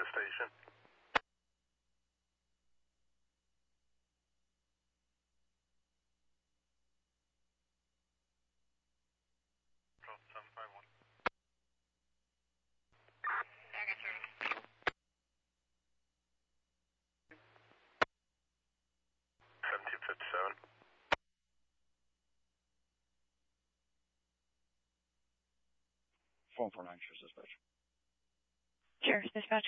to station. Control 751. Packet service. 1757. Phone 49, Cheers Dispatch. Cheers, dispatch.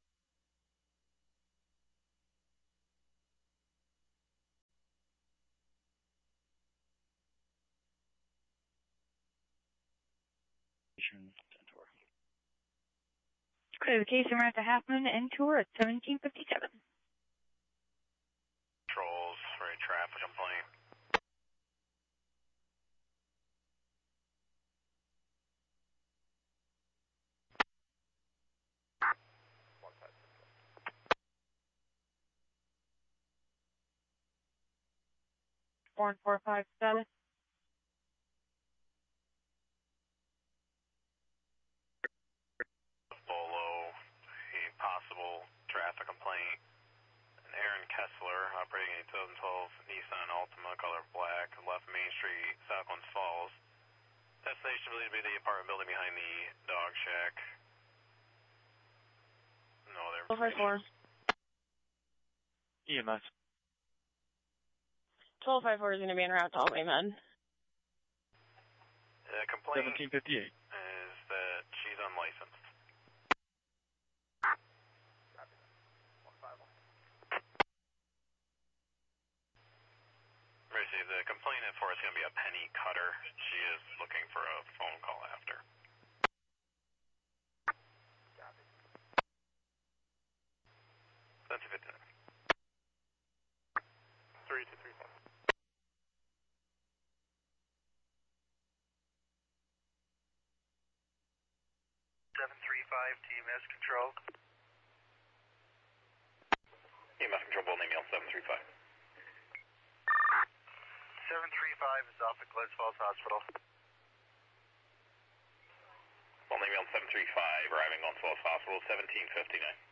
Tour. Clear the case and we're at the Halfman and tour at 1757. Controls for a traffic complaint. Warrant 45 status. Bolo, a possible traffic complaint. An Aaron Kessler operating a 2012 Nissan Altima, color black, left Main Street, Southlands Falls. Destination believed to be the apartment building behind the dog shack. No other information. 1254. EMS. 1254 is going to be en route to Albany Med. The complaint 1758. is that she's unlicensed. Mercy, the complainant for is going to be a Penny Cutter. She is looking for a phone call after. That's 59. 3235. 735 TMS control. TMS control, bull name 735. 735 is off at Glens Falls Hospital. Bull name 735, arriving on Glens Falls Hospital, 1759.